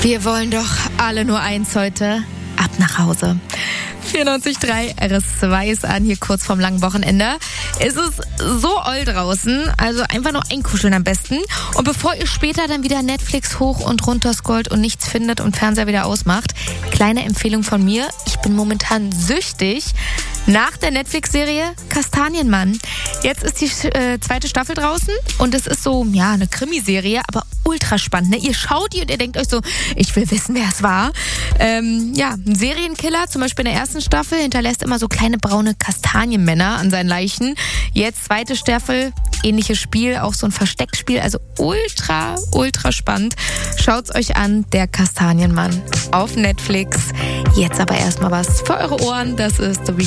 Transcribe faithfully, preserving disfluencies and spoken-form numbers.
Wir wollen doch alle nur eins heute. Ab nach Hause. vierundneunzig Komma drei R S zwei ist an, hier kurz vorm langen Wochenende. Es ist so oll draußen, also einfach nur einkuscheln am besten. Und bevor ihr später dann wieder Netflix hoch und runter scrollt und nichts findet und Fernseher wieder ausmacht, kleine Empfehlung von mir. Ich bin momentan süchtig nach der Netflix-Serie Kastanienmann. Jetzt ist die äh, zweite Staffel draußen und es ist so, ja, eine Krimiserie, aber ultra spannend. Ne? Ihr schaut die und ihr denkt euch so, ich will wissen, wer es war. Ähm, ja, ein Serienkiller, zum Beispiel in der ersten Staffel, hinterlässt immer so kleine braune Kastanienmänner an seinen Leichen. Jetzt zweite Staffel, ähnliches Spiel, auch so ein Versteckspiel, also ultra, ultra spannend. Schaut's euch an, der Kastanienmann auf Netflix. Jetzt aber erstmal was für eure Ohren, das ist so wie